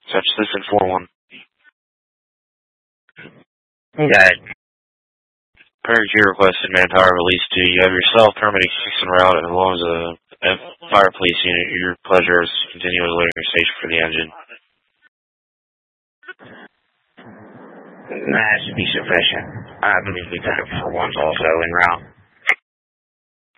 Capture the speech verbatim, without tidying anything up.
Such Citizen four one. Hey, Dad. Per your requested manpower release two, you have yourself paramedic six en route as well as a, a fire police unit. Your pleasure is to continue with loading your station for the engine. That should be sufficient. I believe Lieutenant four one's also en route.